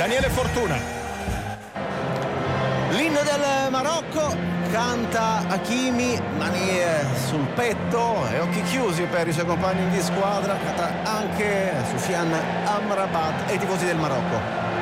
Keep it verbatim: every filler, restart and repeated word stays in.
Daniele Fortuna. L'inno del Marocco, canta Hakimi, mani sul petto e occhi chiusi per i suoi compagni di squadra, canta anche Soufiane Amrabat e i tifosi del Marocco.